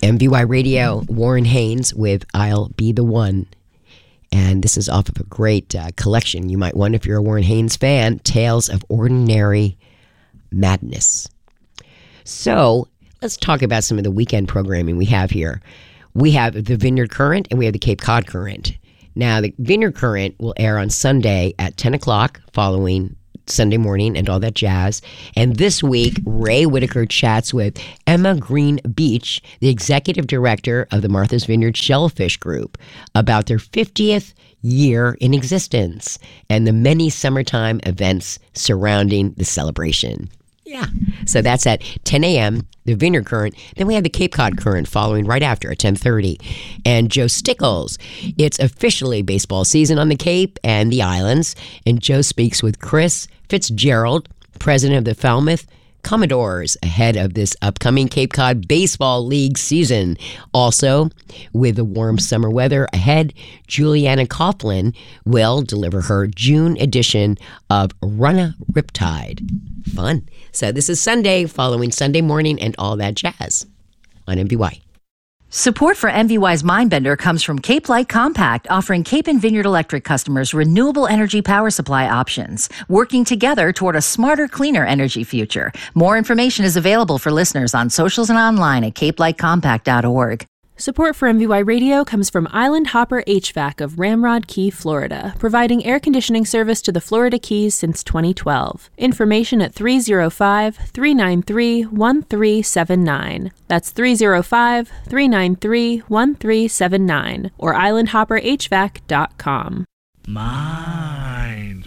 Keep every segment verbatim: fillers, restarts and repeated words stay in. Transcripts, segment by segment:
M V Y Radio, Warren Haynes with I'll Be the One. And this is off of a great uh, collection. You might wonder if you're a Warren Haynes fan, Tales of Ordinary Madness. So let's talk about some of the weekend programming we have here. We have the Vineyard Current and we have the Cape Cod Current. Now, the Vineyard Current will air on Sunday at ten o'clock following Sunday morning and all that jazz. And this week, Ray Whitaker chats with Emma Green Beach, the executive director of the Martha's Vineyard Shellfish Group, about their fiftieth year in existence and the many summertime events surrounding the celebration. Yeah. So that's at ten a.m., the Vineyard Current. Then we have the Cape Cod Current following right after at ten thirty. And Joe Stickles. It's officially baseball season on the Cape and the islands. And Joe speaks with Chris Fitzgerald, president of the Falmouth Commodores, ahead of this upcoming Cape Cod Baseball League season. Also, with the warm summer weather ahead, Juliana Coughlin will deliver her June edition of Runna Riptide. Fun. So this is Sunday, following Sunday morning and all that jazz on M V Y. Support for M V Y's Mindbender comes from Cape Light Compact, offering Cape and Vineyard Electric customers renewable energy power supply options, working together toward a smarter, cleaner energy future. More information is available for listeners on socials and online at cape light compact dot org. Support for M V Y Radio comes from Island Hopper H V A C of Ramrod Key, Florida, providing air conditioning service to the Florida Keys since twenty twelve. Information at three oh five, three nine three, one three seven nine. That's three oh five, three nine three, one three seven nine or island hopper h v a c dot com. Mind.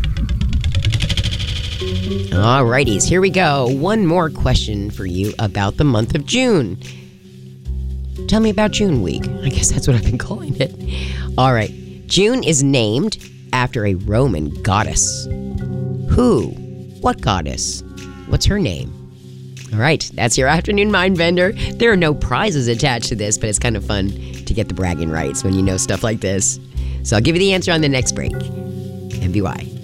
All righties, here we go. One more question for you about the month of June. Tell me about June Week. I guess that's what I've been calling it. All right. June is named after a Roman goddess. Who? What goddess? What's her name? All right. That's your afternoon Mindbender. There are no prizes attached to this, but it's kind of fun to get the bragging rights when you know stuff like this. So I'll give you the answer on the next break. M V Y.